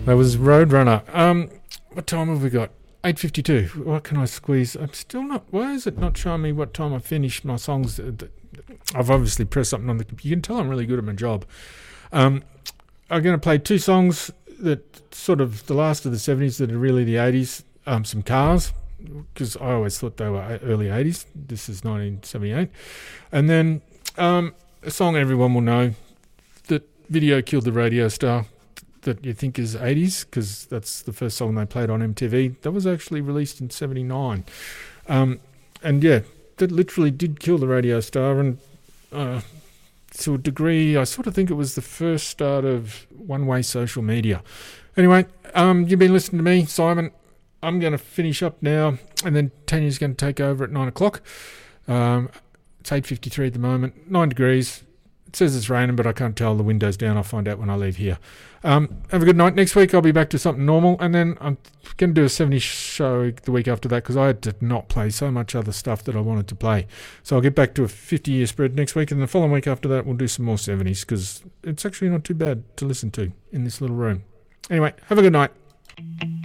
That was Roadrunner. What time have we got? 8:52. What can I squeeze? I'm still not... Why is it not showing me what time I finished my songs? I've obviously pressed something on the computer. You can tell I'm really good at my job. I'm going to play two songs that sort of the last of the 70s that are really the 80s. Some Cars, because I always thought they were early 80s. This is 1978. And then a song everyone will know, that Video Killed the Radio Star, that you think is 80s, because that's the first song they played on MTV. That was actually released in 79. And yeah, that literally did kill the radio star, and to a degree, I sort of think it was the first start of one-way social media. Anyway, you've been listening to me, Simon. I'm going to finish up now, and then Tanya's going to take over at 9 o'clock. It's 8:53 at the moment, 9 degrees. It says it's raining, but I can't tell. The window's down. I'll find out when I leave here. Have a good night. Next week I'll be back to something normal, and then I'm going to do a 70s show the week after that, because I had to not play so much other stuff that I wanted to play. So I'll get back to a 50-year spread next week, and the following week after that we'll do some more 70s, because it's actually not too bad to listen to in this little room. Anyway, have a good night.